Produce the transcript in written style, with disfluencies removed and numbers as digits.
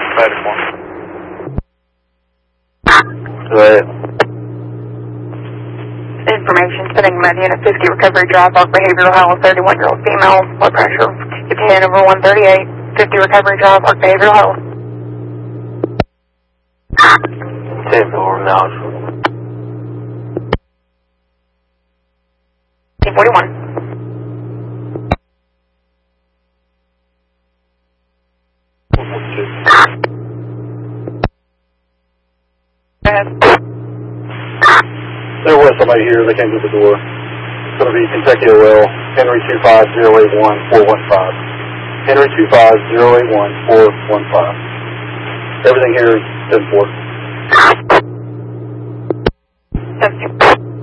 Right. Information sending med unit 50 recovery drive, ARC behavioral health, 31-year-old female, blood pressure 10/138, 50 recovery drive, ARC behavioral health. 10-4 now. 1041. Go ahead. There was somebody here. They came to the door. It's going to be Kentucky OL, Henry 25081-415. Henry 25081-415. Everything here is 10-4.